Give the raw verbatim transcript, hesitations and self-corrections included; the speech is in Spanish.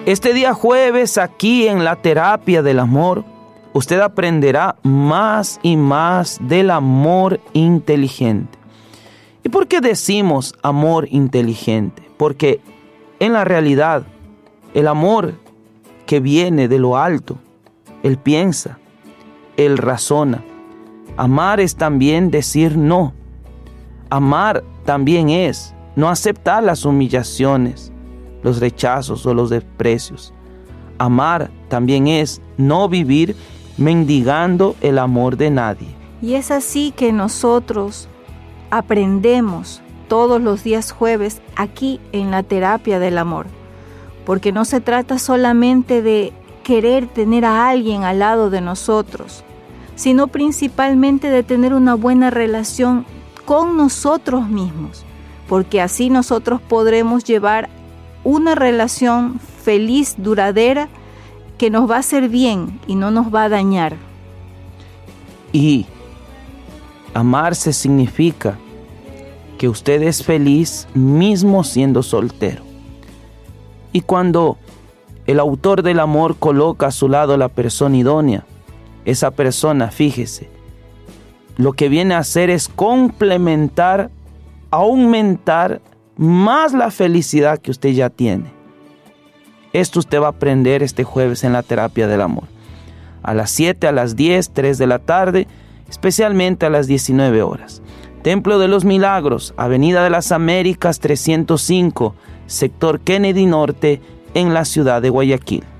Este día jueves, aquí en la terapia del amor, usted aprenderá más y más del amor inteligente. ¿Y por qué decimos amor inteligente? Porque en la realidad, el amor que viene de lo alto, él piensa, él razona. Amar es también decir no. Amar también es no aceptar las humillaciones, los rechazos o los desprecios. Amar también es no vivir mendigando el amor de nadie. Y es así que nosotros aprendemos todos los días jueves aquí en la terapia del amor. Porque no se trata solamente de querer tener a alguien al lado de nosotros, sino principalmente de tener una buena relación con nosotros mismos, porque así nosotros podremos llevar una relación feliz, duradera, que nos va a hacer bien y no nos va a dañar. Y amarse significa que usted es feliz mismo siendo soltero. Y cuando el autor del amor coloca a su lado la persona idónea, esa persona, fíjese, lo que viene a hacer es complementar, aumentar más la felicidad que usted ya tiene. Esto usted va a aprender este jueves en la terapia del amor. A las siete, a las diez, tres de la tarde, especialmente a las diecinueve horas. Templo de los Milagros, Avenida de las Américas trescientos cinco, sector Kennedy Norte, en la ciudad de Guayaquil.